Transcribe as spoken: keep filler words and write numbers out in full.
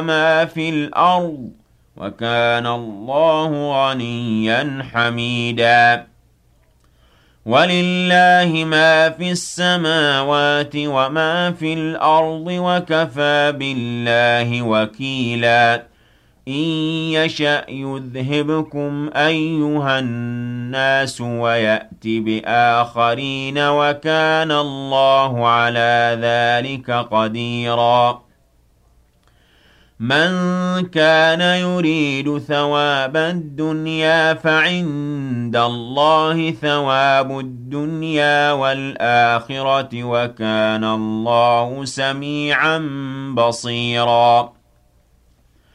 ما في الأرض وكان الله غنيا حميدا ولله ما في السماوات وما في الأرض وكفى بالله وكيلا إن يشأ يذهبكم أيها الناس ويأت بآخرين وكان الله على ذلك قديرا من كان يريد ثواب الدنيا فعند الله ثواب الدنيا والآخرة وكان الله سميعا بصيرا